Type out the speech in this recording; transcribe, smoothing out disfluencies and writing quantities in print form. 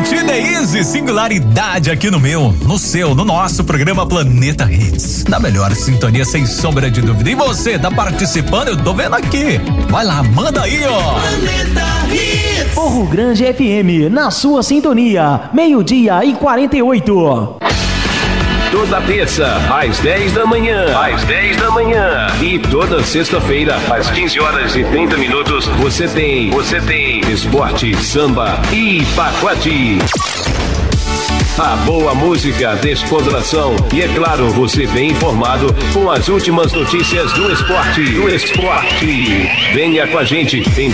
Curtida Easy, singularidade aqui no meu, no seu, no nosso programa Planeta Hits. Na melhor sintonia, sem sombra de dúvida. E você, tá participando? Eu tô vendo aqui. Vai lá, manda aí, ó. Planeta Hits. Forro Grande FM, na sua sintonia, 12:48. Toda terça, às 10 da manhã. Às 10 da manhã. E toda sexta-feira, às 15h30, você tem esporte, samba e pagode. A boa música, descontração e, é claro, você bem informado com as últimas notícias do esporte. Venha com a gente em